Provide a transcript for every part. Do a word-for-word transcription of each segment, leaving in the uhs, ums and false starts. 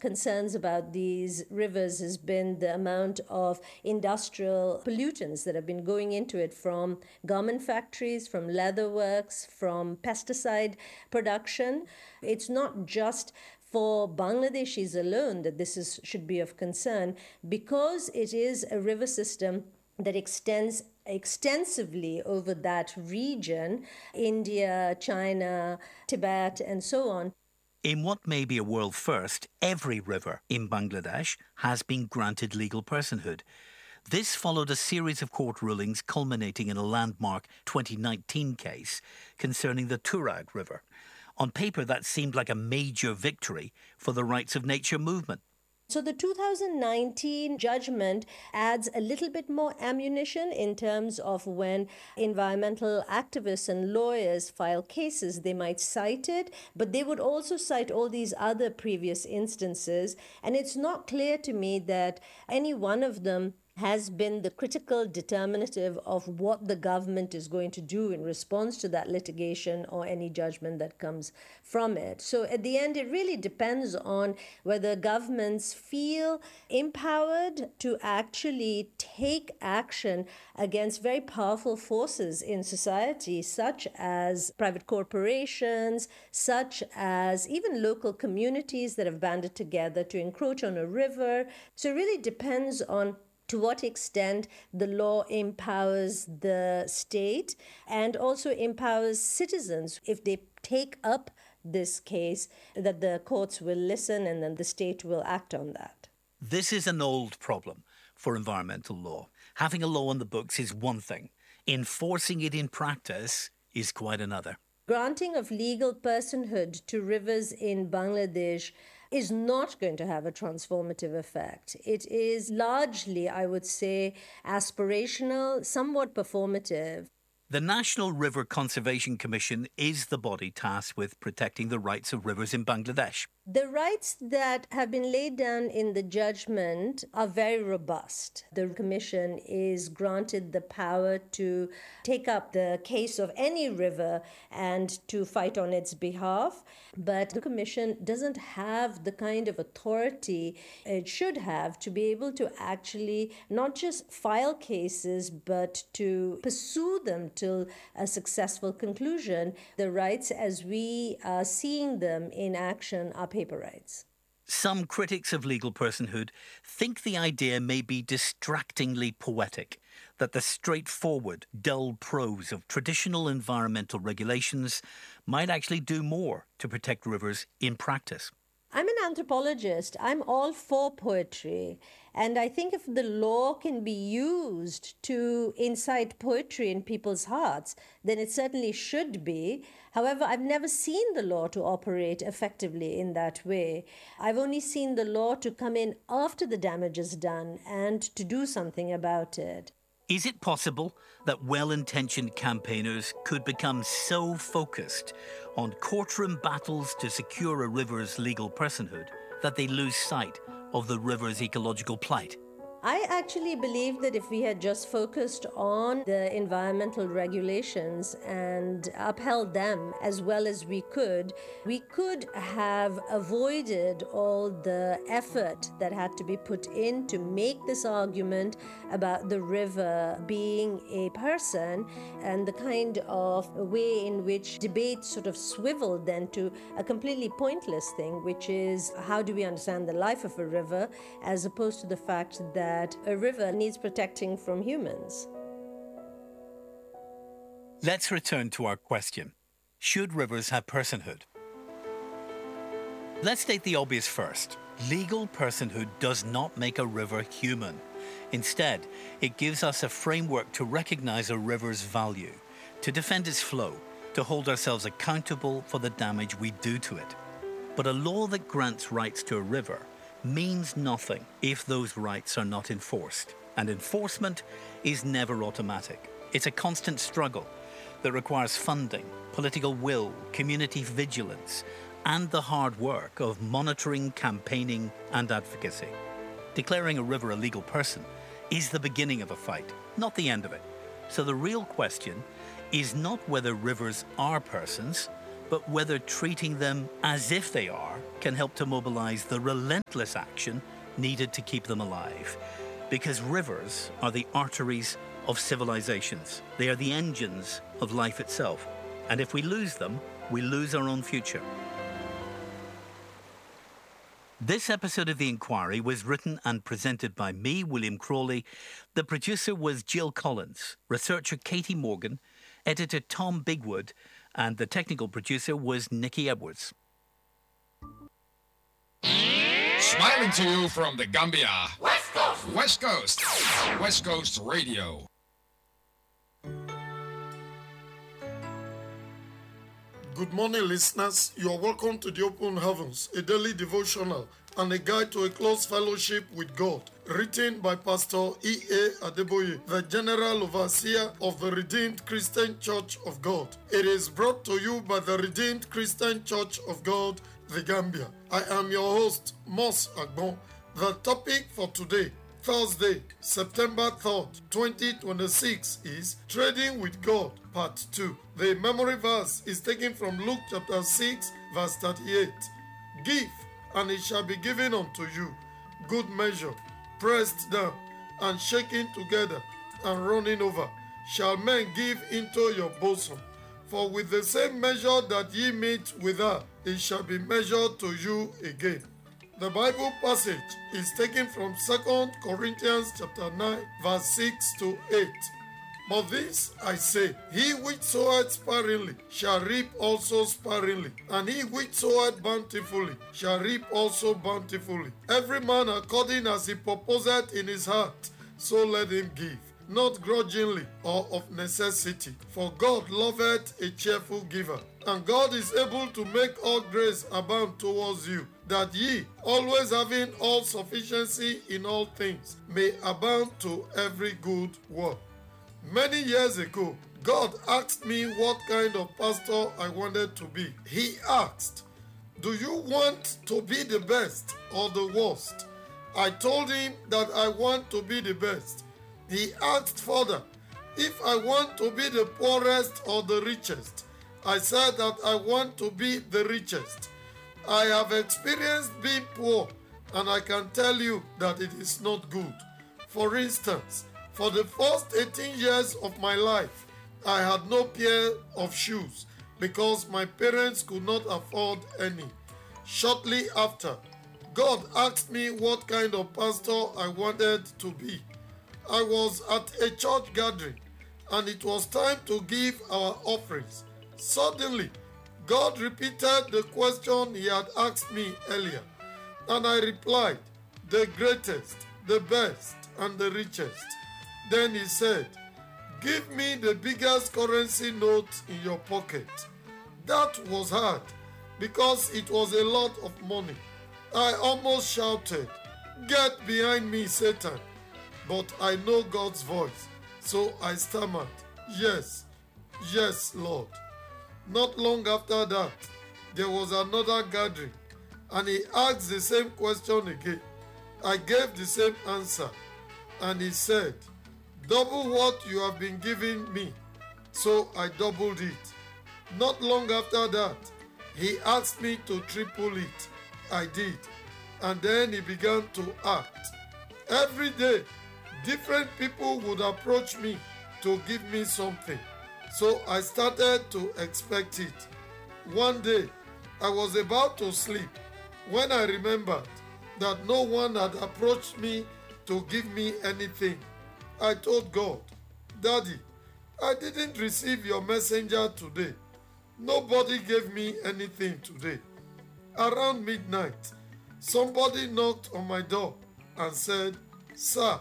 concerns about these rivers has been the amount of industrial pollutants that have been going into it from garment factories, from leather works, from pesticide production. It's not just for Bangladeshis alone that this is, should be of concern, because it is a river system that extends extensively over that region, India, China, Tibet, and so on. In what may be a world first, every river in Bangladesh has been granted legal personhood. This followed a series of court rulings culminating in a landmark twenty nineteen case concerning the Turag River. On paper, that seemed like a major victory for the rights of nature movement. So the two thousand nineteen judgment adds a little bit more ammunition in terms of when environmental activists and lawyers file cases, they might cite it, but they would also cite all these other previous instances. And it's not clear to me that any one of them has been the critical determinative of what the government is going to do in response to that litigation or any judgment that comes from it. So at the end, it really depends on whether governments feel empowered to actually take action against very powerful forces in society, such as private corporations, such as even local communities that have banded together to encroach on a river. So it really depends on to what extent the law empowers the state and also empowers citizens. If they take up this case, that the courts will listen and then the state will act on that. This is an old problem for environmental law. Having a law on the books is one thing. Enforcing it in practice is quite another. Granting of legal personhood to rivers in Bangladesh is not going to have a transformative effect. It is largely, I would say, aspirational, somewhat performative. The National River Conservation Commission is the body tasked with protecting the rights of rivers in Bangladesh. The rights that have been laid down in the judgment are very robust. The Commission is granted the power to take up the case of any river and to fight on its behalf. But the Commission doesn't have the kind of authority it should have to be able to actually not just file cases, but to pursue them till a successful conclusion. The rights as we are seeing them in action are paper rights. Some critics of legal personhood think the idea may be distractingly poetic, that the straightforward, dull prose of traditional environmental regulations might actually do more to protect rivers in practice. I'm an anthropologist. I'm all for poetry. And I think if the law can be used to incite poetry in people's hearts, then it certainly should be. However, I've never seen the law to operate effectively in that way. I've only seen the law to come in after the damage is done and to do something about it. Is it possible that well-intentioned campaigners could become so focused on courtroom battles to secure a river's legal personhood that they lose sight of the river's ecological plight? I actually believe that if we had just focused on the environmental regulations and upheld them as well as we could, we could have avoided all the effort that had to be put in to make this argument about the river being a person and the kind of way in which debate sort of swiveled then to a completely pointless thing, which is how do we understand the life of a river as opposed to the fact that that a river needs protecting from humans. Let's return to our question. Should rivers have personhood? Let's state the obvious first. Legal personhood does not make a river human. Instead, it gives us a framework to recognize a river's value, to defend its flow, to hold ourselves accountable for the damage we do to it. But a law that grants rights to a river means nothing if those rights are not enforced. And enforcement is never automatic. It's a constant struggle that requires funding, political will, community vigilance, and the hard work of monitoring, campaigning, and advocacy. Declaring a river a legal person is the beginning of a fight, not the end of it. So the real question is not whether rivers are persons, but whether treating them as if they are can help to mobilize the relentless action needed to keep them alive. Because rivers are the arteries of civilizations. They are the engines of life itself. And if we lose them, we lose our own future. This episode of The Inquiry was written and presented by me, William Crawley. The producer was Jill Collins, researcher Katie Morgan, editor Tom Bigwood, and the technical producer was Nikki Edwards. Smiling to you from the Gambia. West Coast. West Coast. West Coast Radio. Good morning, listeners. You are welcome to the Open Heavens, a daily devotional and a guide to a close fellowship with God, written by Pastor E A Adeboye, the General Overseer of the Redeemed Christian Church of God. It is brought to you by the Redeemed Christian Church of God, the Gambia. I am your host, Mos Agbon. The topic for today, Thursday, September third, twenty twenty-six, is Trading with God, Part two. The memory verse is taken from Luke chapter six, verse thirty-eight. Give, and it shall be given unto you. Good measure, pressed down, and shaken together, and running over, shall men give into your bosom. For with the same measure that ye meet withal, it shall be measured to you again. The Bible passage is taken from Second Corinthians chapter nine, verse six to eight. But this I say, he which soweth sparingly shall reap also sparingly, and he which soweth bountifully shall reap also bountifully. Every man according as he purposeth in his heart, so let him give, not grudgingly or of necessity. For God loveth a cheerful giver. And God is able to make all grace abound towards you, that ye, always having all sufficiency in all things, may abound to every good work. Many years ago, God asked me what kind of pastor I wanted to be. He asked, "Do you want to be the best or the worst?" I told him that I want to be the best. He asked further, if I want to be the poorest or the richest. I said that I want to be the richest. I have experienced being poor, and I can tell you that it is not good. For instance, for the first eighteen years of my life, I had no pair of shoes because my parents could not afford any. Shortly after, God asked me what kind of pastor I wanted to be. I was at a church gathering, and it was time to give our offerings. Suddenly, God repeated the question he had asked me earlier, and I replied, "The greatest, the best, and the richest." Then he said, "Give me the biggest currency note in your pocket." That was hard because it was a lot of money. I almost shouted, "Get behind me, Satan!" But I know God's voice, so I stammered, "Yes, yes, Lord." Not long after that, there was another gathering, and he asked the same question again. I gave the same answer, and he said, "Double what you have been giving me." So I doubled it. Not long after that, he asked me to triple it. I did, and then he began to act. Every day, different people would approach me to give me something. So I started to expect it. One day, I was about to sleep when I remembered that no one had approached me to give me anything. I told God, "Daddy, I didn't receive your messenger today. Nobody gave me anything today." Around midnight, somebody knocked on my door and said, "Sir,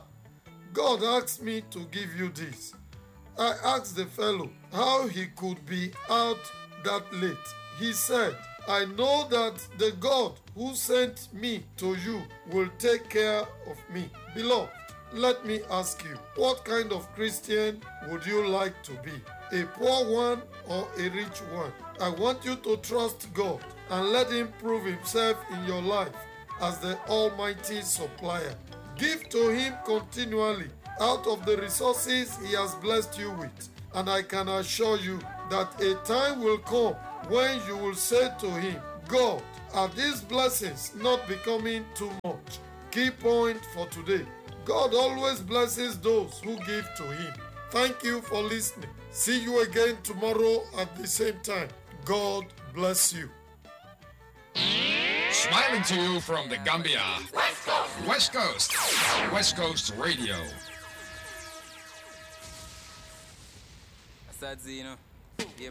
God asked me to give you this." I asked the fellow how he could be out that late. He said, "I know that the God who sent me to you will take care of me." Beloved, let me ask you, what kind of Christian would you like to be? A poor one or a rich one? I want you to trust God and let him prove himself in your life as the Almighty supplier. Give to him continually out of the resources he has blessed you with. And I can assure you that a time will come when you will say to him, God, are these blessings not becoming too much? Key point for today. God always blesses those who give to him. Thank you for listening. See you again tomorrow at the same time. God bless you. Smiling to you from the Gambia. West Coast. West Coast. West Coast Radio. That's you know. Yeah,